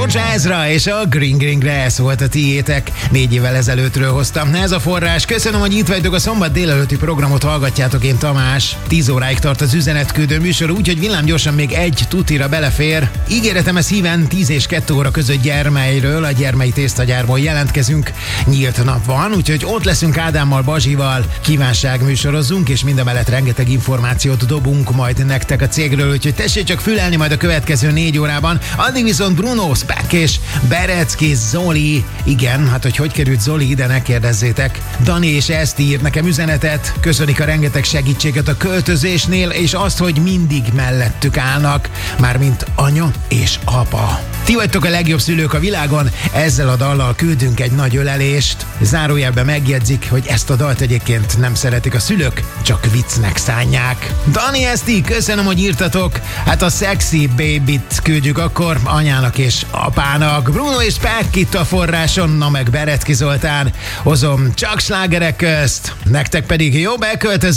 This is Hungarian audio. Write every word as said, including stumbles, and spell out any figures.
George Ezra és a Green Green Grass volt a tiétek. Négy évvel ezelőttről hoztam. Ez a forrás. Köszönöm, hogy itt vagytok, a szombat délelőtti programot hallgatjátok, én Tamás. tíz óráig tart az üzenetküldő műsor, úgyhogy villámgyorsan még egy tutira belefér. Ígéretem ez híven tíz és kettő óra között Gyermelyről, a Gyermei tésztagyárból jelentkezünk. Nyílt nap van, úgyhogy ott leszünk Ádámmal, Bazsival, kívánságműsorozzunk, és mindemellett rengeteg információt dobunk majd nektek a cégről, úgyhogy tessék csak fülelni majd a következő négy órában. Addig viszont Bruno, Speck és Berecki Zoli. Igen, hát hogy hogy került Zoli ide, ne kérdezzétek. Dani és Eszti írt nekem üzenetet, köszönik a rengeteg segítséget a költözésnél, és azt, hogy mindig mellettük állnak, mármint anya és apa. Ti vagytok a legjobb szülők a világon, ezzel a dallal küldünk egy nagy ölelést. Zárójelben megjegyzik, hogy ezt a dalt egyébként nem szeretik a szülők, csak viccnek szánják. Dani, Eszti, köszönöm, hogy írtatok. Hát a Sexy Baby-t küldjük akkor anyának és apának. Bruno és Speck itt a forráson, na meg Berecki Zoltán. Hozom csak slágerek közt, nektek pedig jó beköltözés.